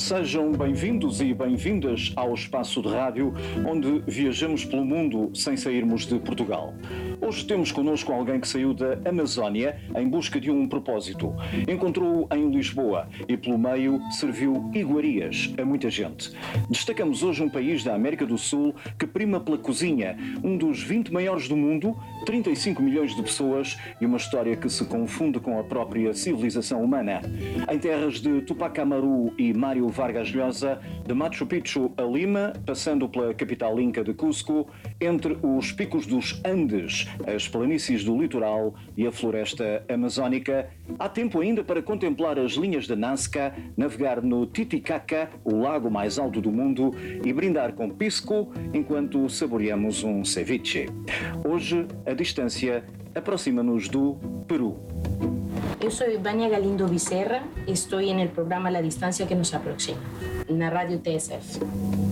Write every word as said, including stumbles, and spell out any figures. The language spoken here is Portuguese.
Sejam bem-vindos e bem-vindas ao espaço de rádio onde viajamos pelo mundo sem sairmos de Portugal. Hoje temos connosco alguém que saiu da Amazónia em busca de um propósito. Encontrou-o em Lisboa e pelo meio serviu iguarias a muita gente. Destacamos hoje um país da América do Sul que prima pela cozinha, um dos vinte maiores do mundo, trinta e cinco milhões de pessoas e uma história que se confunde com a própria civilização humana. Em terras de Tupac Amaru e Mário Vargas Llosa, de Machu Picchu a Lima, passando pela capital inca de Cusco, entre os picos dos Andes, as planícies do litoral e a floresta amazónica, há tempo ainda para contemplar as linhas de Nazca, navegar no Titicaca, o lago mais alto do mundo, e brindar com pisco enquanto saboreamos um ceviche. Hoje, a distância aproxima-nos do Peru. Eu sou Vânia Galindo Becerra, estou no programa La Distancia que nos aproxima, na Rádio T S F.